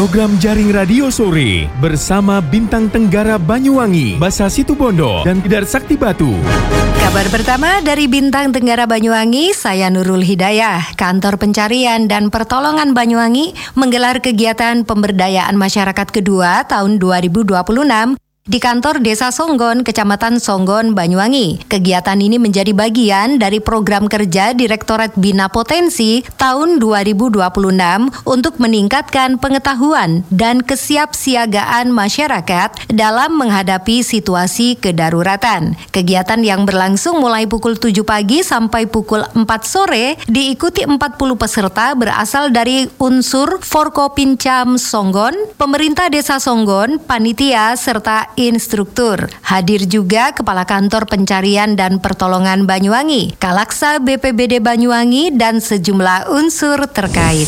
Program Jaring Radio Sore bersama Bintang Tenggara Banyuwangi, Basa Situbondo, dan Tidar Sakti Batu. Kabar pertama dari Bintang Tenggara Banyuwangi, saya Nurul Hidayah. Kantor Pencarian dan Pertolongan Banyuwangi menggelar kegiatan pemberdayaan masyarakat kedua tahun 2026 di kantor Desa Songgon, Kecamatan Songgon, Banyuwangi. Kegiatan ini menjadi bagian dari program kerja Direktorat Bina Potensi tahun 2026 untuk meningkatkan pengetahuan dan kesiapsiagaan masyarakat dalam menghadapi situasi kedaruratan. Kegiatan yang berlangsung mulai pukul 7 pagi sampai pukul 4 sore diikuti 40 peserta berasal dari unsur Forkopincam Songgon, pemerintah Desa Songgon, panitia, serta instruktur. Hadir juga Kepala Kantor Pencarian dan Pertolongan Banyuwangi, Kalaksa BPBD Banyuwangi, dan sejumlah unsur terkait.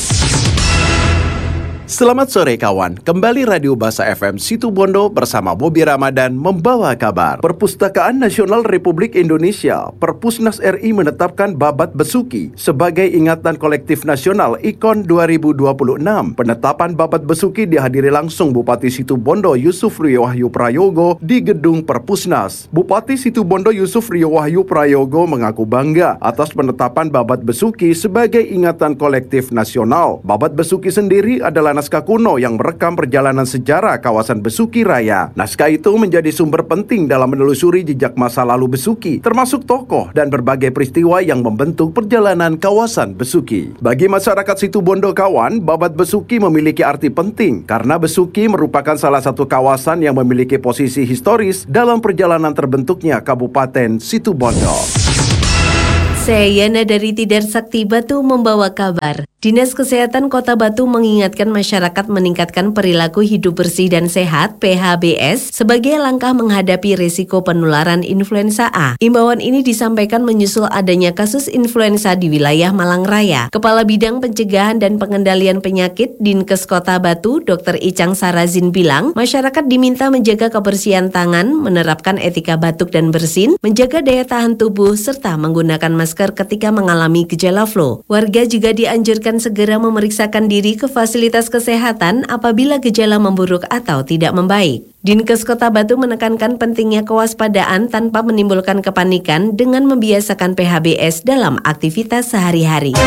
Selamat sore kawan, kembali Radio Basa FM Situbondo bersama Bobi Ramadan membawa kabar. Perpustakaan Nasional Republik Indonesia, Perpusnas RI menetapkan Babat Besuki sebagai ingatan kolektif nasional IKON 2026. Penetapan Babat Besuki dihadiri langsung Bupati Situbondo Yusuf Rio Wahyu Prayogo di gedung Perpusnas. Bupati Situbondo Yusuf Rio Wahyu Prayogo mengaku bangga atas penetapan Babat Besuki sebagai ingatan kolektif nasional. Babat Besuki sendiri adalah naskah kuno yang merekam perjalanan sejarah kawasan Besuki Raya. Naskah itu menjadi sumber penting dalam menelusuri jejak masa lalu Besuki, termasuk tokoh dan berbagai peristiwa yang membentuk perjalanan kawasan Besuki. Bagi masyarakat Situbondo kawan, Babat Besuki memiliki arti penting karena Besuki merupakan salah satu kawasan yang memiliki posisi historis dalam perjalanan terbentuknya Kabupaten Situbondo. Saya Yana dari Tidar Sakti Batu membawa kabar. Dinas Kesehatan Kota Batu mengingatkan masyarakat meningkatkan perilaku hidup bersih dan sehat (PHBS) sebagai langkah menghadapi risiko penularan influenza A. Imbauan ini disampaikan menyusul adanya kasus influenza di wilayah Malang Raya. Kepala Bidang Pencegahan dan Pengendalian Penyakit Dinkes Kota Batu, Dr. Icang Sarazin bilang, masyarakat diminta menjaga kebersihan tangan, menerapkan etika batuk dan bersin, menjaga daya tahan tubuh, serta menggunakan masker ketika mengalami gejala flu. Warga juga dianjurkan segera memeriksakan diri ke fasilitas kesehatan apabila gejala memburuk atau tidak membaik. Dinkes Kota Batu menekankan pentingnya kewaspadaan tanpa menimbulkan kepanikan dengan membiasakan PHBS dalam aktivitas sehari-hari.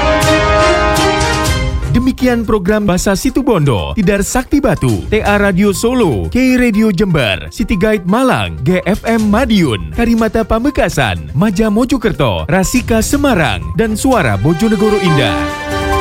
Demikian program Basa Situbondo, Tidar Sakti Batu, TA Radio Solo, K Radio Jember, City Guide Malang, GFM Madiun, Karimata Pamekasan, Maja Mojokerto, Rasika Semarang, dan Suara Bojonegoro Indah.